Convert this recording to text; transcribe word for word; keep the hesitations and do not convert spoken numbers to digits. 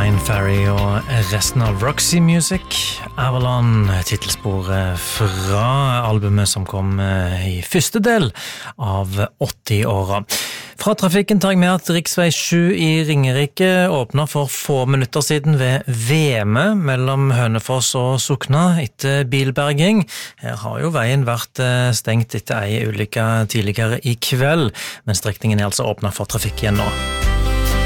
Brian Ferry og resten av Roxy Music. Avalon, titelsporet fra albumet som kom i første del av åtti-åra. Fra trafikken tar jeg med at riksvei sju i Ringerike åpner for få minutter siden ved Veme mellom Hønefoss og Sokna etter bilberging. Her har jo veien vært stengt etter ei ulykke tidligere i kveld, men strekningen er altså åpnet for trafikk igjen nå.